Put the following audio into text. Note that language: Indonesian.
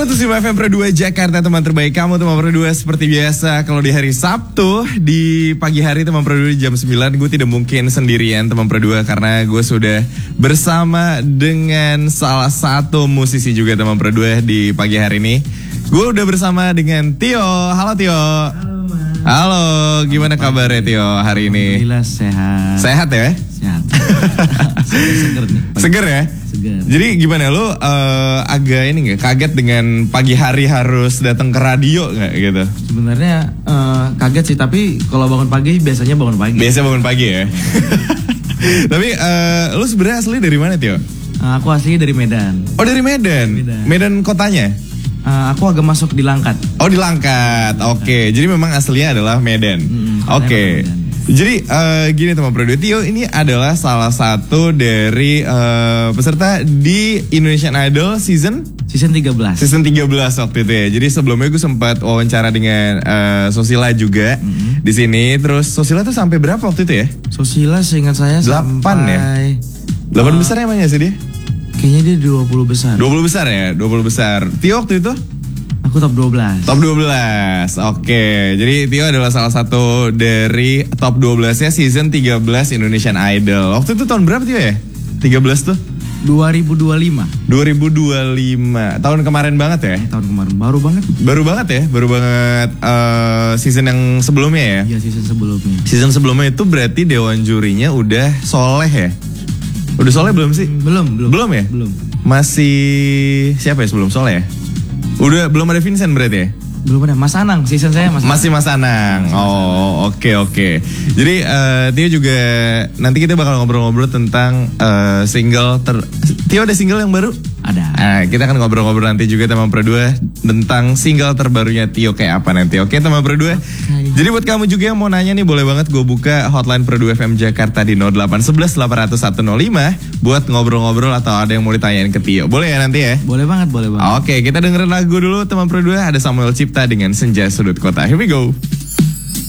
105 FM Pro 2 Jakarta, teman terbaik kamu, teman Pro 2. Seperti biasa, kalau di hari Sabtu, di pagi hari teman Pro 2 jam 9, gue tidak mungkin sendirian teman Pro 2, karena gue sudah bersama dengan salah satu musisi juga teman Pro 2 di pagi hari ini. Gue udah bersama dengan Tio. Halo Tio. Halo Mas. Halo, gimana kabarnya Tio hari ini? Alhamdulillah sehat. Sehat ya? Sehat. Seger nih. Seger ya? Seger. Jadi gimana lu agak ini gak kaget dengan pagi hari harus datang ke radio gak gitu? Sebenarnya kaget sih, tapi kalau bangun pagi biasanya bangun pagi. Biasa bangun pagi ya. Tapi lu sebenarnya asli dari mana Tio? Aku asli dari Medan. Oh dari Medan. Medan kotanya? Aku agak masuk di Langkat. Oh di Langkat. Oke. Jadi memang aslinya adalah Medan. Oke. Jadi gini teman Pro 2, Tio ini adalah salah satu dari peserta di Indonesian Idol season 13. Season 13 waktu itu ya. Jadi sebelumnya gue sempat wawancara dengan Sosila juga di sini. Terus Sosila tuh sampai berapa waktu itu ya? Sosila seingat saya 8 sampai ya? 8 besar emangnya sih dia? Kayaknya dia 20 besar. 20 besar ya? 20 besar. Tio waktu itu? Aku top 12. Top 12. Oke. Jadi Tio adalah salah satu dari top 12-nya season 13 Indonesian Idol. Waktu itu tahun berapa Tio ya? 13 tuh? 2025. 2025. Tahun kemarin banget ya? Tahun kemarin. Baru banget. Baru banget ya? Baru banget season yang sebelumnya ya? Iya, season sebelumnya. Season sebelumnya itu berarti dewan jurinya udah Soleh ya? Udah Soleh belum sih? Belum. Belum ya? Belum. Masih siapa ya sebelum Soleh ya? Udah belum ada Vincent berarti ya? Belum ada. Mas Anang, season saya Mas Anang. Masih Mas Anang. Oh, oke. Jadi Tio juga nanti kita bakal ngobrol-ngobrol tentang single Tio ada single yang baru? Ada. Nah, kita akan ngobrol-ngobrol nanti juga teman Pro 2 tentang single terbarunya Tio kayak apa nanti. Oke teman Pro 2. Jadi buat kamu juga yang mau nanya nih, boleh banget gue buka hotline Pro 2 FM Jakarta di 0811 800 105 buat ngobrol-ngobrol atau ada yang mau ditanyain ke Tio. Boleh ya nanti ya? Boleh banget. Oke, kita dengerin lagu dulu teman Pro 2. Ada Samuel Cipta dengan Senja Sudut Kota. Here we go.